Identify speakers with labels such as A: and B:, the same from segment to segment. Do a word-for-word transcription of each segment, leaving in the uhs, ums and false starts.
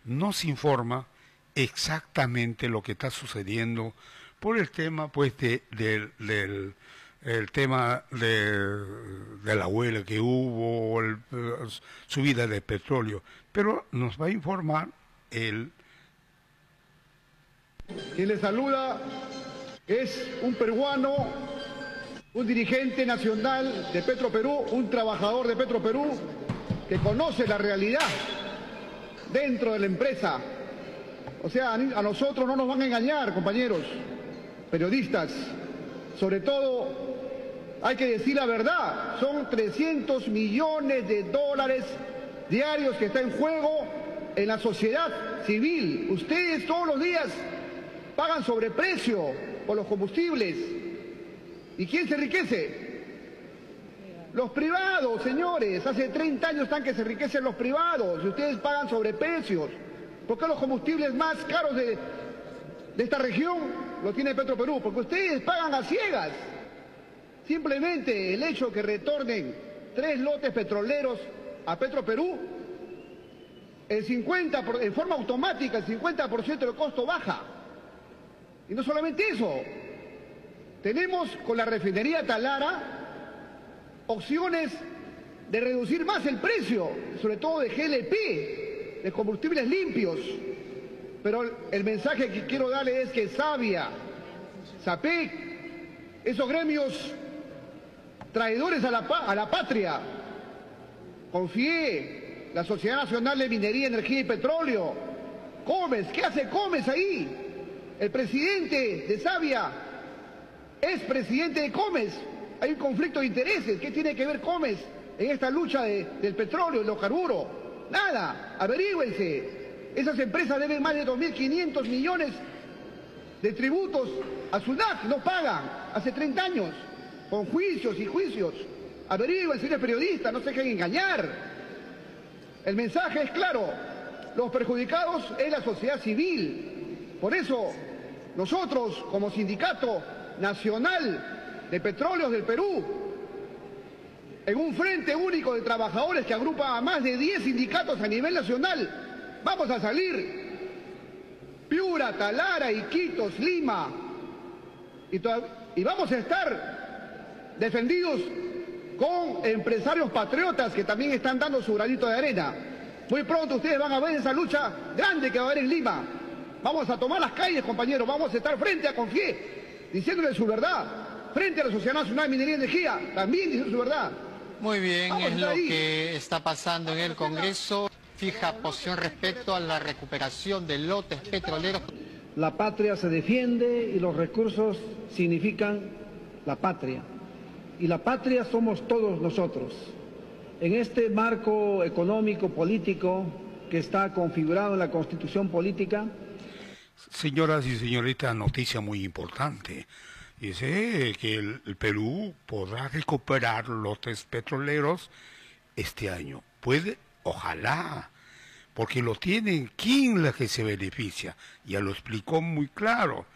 A: nos informa exactamente lo que está sucediendo por el tema pues de, del, del el tema de, de la huelga que hubo, el, subida de petróleo, pero nos va a informar el...
B: Quien le saluda es un peruano, un dirigente nacional de Petroperú, un trabajador de Petroperú que conoce la realidad dentro de la empresa. O sea, a nosotros no nos van a engañar, compañeros, periodistas. Sobre todo, hay que decir la verdad. Son trescientos millones de dólares diarios que está en juego en la sociedad civil. Ustedes todos los días pagan sobreprecio por los combustibles. ¿Y quién se enriquece? Los privados, señores. Hace treinta años están que se enriquecen los privados y ustedes pagan sobreprecios. ¿Por qué los combustibles más caros de, de esta región lo tiene Petroperú? Porque ustedes pagan a ciegas. Simplemente el hecho que retornen tres lotes petroleros a Petroperú, el cincuenta por, en forma automática, el cincuenta por ciento del costo baja. Y no solamente eso, tenemos con la refinería Talara opciones de reducir más el precio, sobre todo de G L P, de combustibles limpios. Pero el mensaje que quiero darle es que Savia, SAPEC, esos gremios traidores a la, a la patria, Confie, la Sociedad Nacional de Minería, Energía y Petróleo, Comes, ¿qué hace Comes ahí? El presidente de Savia es presidente de Comes. Hay un conflicto de intereses. ¿Qué tiene que ver Comes en esta lucha de, del petróleo y los carburos? Nada, averígüense. Esas empresas deben más de dos mil quinientos millones de tributos a SUNAT, no pagan, hace treinta años, con juicios y juicios. Averigüen, señores periodistas, no se dejen engañar. El mensaje es claro, los perjudicados es la sociedad civil. Por eso, nosotros, como Sindicato Nacional de Petróleos del Perú, en un frente único de trabajadores que agrupa a más de diez sindicatos a nivel nacional, vamos a salir. Piura, Talara, Iquitos, Lima, y, y vamos a estar defendidos con empresarios patriotas que también están dando su granito de arena. Muy pronto ustedes van a ver esa lucha grande que va a haber en Lima. Vamos a tomar las calles, compañeros, vamos a estar frente a Confie, diciéndole su verdad, frente a la Sociedad Nacional de Minería y Energía, también diciendo su verdad.
C: Muy bien,
B: vamos
C: es lo
B: ahí.
C: que está pasando en el Congreso. Fija posición respecto a la recuperación de lotes petroleros.
D: La patria se defiende y los recursos significan la patria. Y la patria somos todos nosotros. En este marco económico, político, que está configurado en la Constitución Política.
A: Señoras y señoritas, noticia muy importante. Dice que el, el Perú podrá recuperar lotes petroleros este año. Puede, ojalá, porque lo tienen. ¿Quién es la que se beneficia? Ya lo explicó muy claro.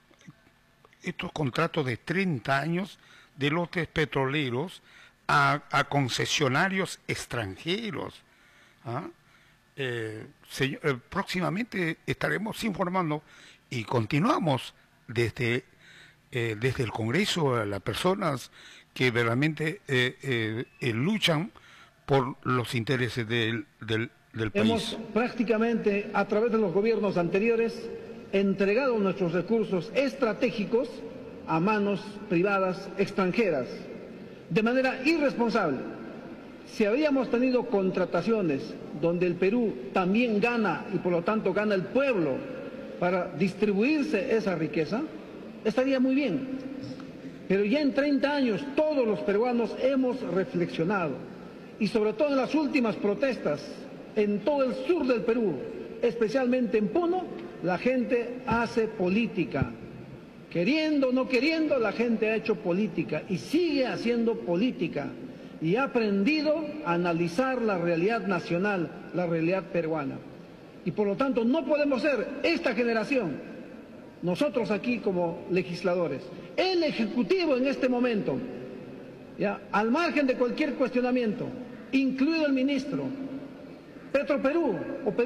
A: Estos contratos de treinta años de lotes petroleros a, a concesionarios extranjeros. ¿Ah? Eh, señor, eh, próximamente estaremos informando y continuamos desde, eh, desde el Congreso a las personas que verdaderamente eh, eh, eh, luchan por los intereses del, del, del país.
D: Hemos prácticamente, a través de los gobiernos anteriores, entregado nuestros recursos estratégicos a manos privadas extranjeras, de manera irresponsable. Si habíamos tenido contrataciones donde el Perú también gana y por lo tanto gana el pueblo para distribuirse esa riqueza, estaría muy bien. Pero ya en treinta años todos los peruanos hemos reflexionado y sobre todo en las últimas protestas en todo el sur del Perú, especialmente en Puno, la gente hace política. Queriendo o no queriendo, la gente ha hecho política y sigue haciendo política. Y ha aprendido a analizar la realidad nacional, la realidad peruana. Y por lo tanto no podemos ser esta generación, nosotros aquí como legisladores, el Ejecutivo en este momento, ya, al margen de cualquier cuestionamiento, incluido el ministro, Petroperú o